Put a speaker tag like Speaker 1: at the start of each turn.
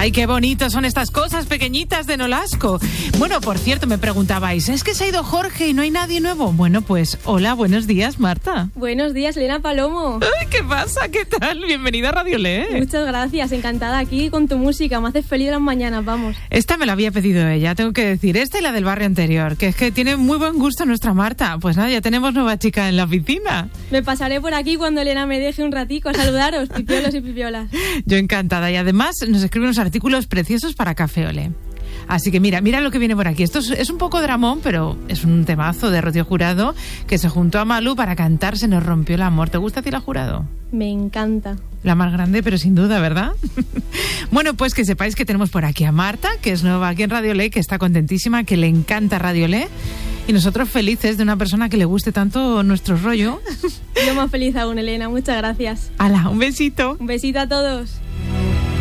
Speaker 1: Ay, qué bonitos son estas cosas pequeñitas de Nolasco. Bueno, por cierto, me preguntabais, ¿es que se ha ido Jorge y no hay nadie nuevo? Bueno, pues, hola, buenos días, Marta.
Speaker 2: Buenos días, Elena Palomo.
Speaker 1: Ay, ¿qué pasa? ¿Qué tal? Bienvenida a Radio Le.
Speaker 2: Muchas gracias, encantada aquí con tu música. Me haces feliz las mañanas, vamos.
Speaker 1: Esta me la había pedido ella, tengo que decir. Esta y la del barrio anterior, que es que tiene muy buen gusto nuestra Marta. Pues nada, ya tenemos nueva chica en la oficina.
Speaker 2: Me pasaré por aquí cuando Elena me deje un ratico a saludaros, pipiolos y pipiolas.
Speaker 1: Yo encantada. Y además nos escribe unos artículos preciosos para Café Olé. Así que mira lo que viene por aquí. Esto es un poco dramón, pero es un temazo de Rocío Jurado, que se juntó a Malú para cantar Se nos rompió el amor. ¿Te gusta a ti la Jurado?
Speaker 2: Me encanta.
Speaker 1: La más grande, pero sin duda, ¿verdad? Bueno, pues que sepáis que tenemos por aquí a Marta, que es nueva aquí en Radio Le, que está contentísima, que le encanta Radio Le. Y nosotros felices de una persona que le guste tanto nuestro rollo.
Speaker 2: Yo más feliz aún, Elena. Muchas gracias.
Speaker 1: ¡Hala, un besito!
Speaker 2: Un besito a todos.